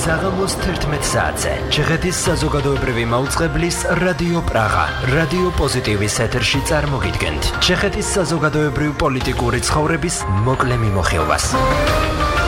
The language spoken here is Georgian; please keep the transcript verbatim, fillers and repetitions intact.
საღამოს თერთმეტ საათზე ჩეხეთის საზოგადოებრივი მაუწყებლის რადიო პრაღა, რადიო პოზიტივის ეთერში წარმოგიდგენთ ჩეხეთის საზოგადოებრივ-პოლიტიკური ცხოვრების მოკლე მიმოხილვას.